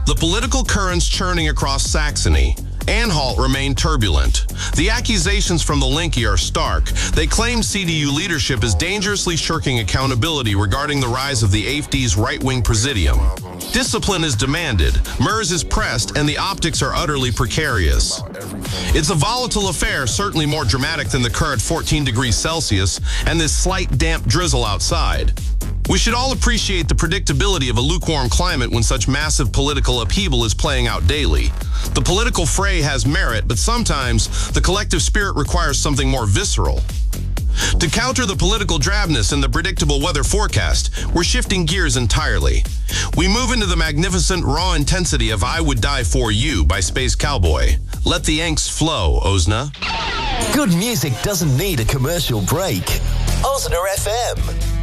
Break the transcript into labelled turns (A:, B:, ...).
A: The political currents churning across Saxony. Anhalt remain turbulent. The accusations from the Linke are stark. They claim CDU leadership is dangerously shirking accountability regarding the rise of the AfD's right-wing presidium. Discipline is demanded, MERS is pressed, and the optics are utterly precarious. It's a volatile affair, certainly more dramatic than the current 14 degrees Celsius and this slight damp drizzle outside. We should all appreciate the predictability of a lukewarm climate when such massive political upheaval is playing out daily. The political fray has merit, but sometimes the collective spirit requires something more visceral. To counter the political drabness and the predictable weather forecast, we're shifting gears entirely. We move into the magnificent raw intensity of I Would Die For You by Space Cowboy. Let the angst flow, Ozna.
B: Good music doesn't need a commercial break. Ozna FM.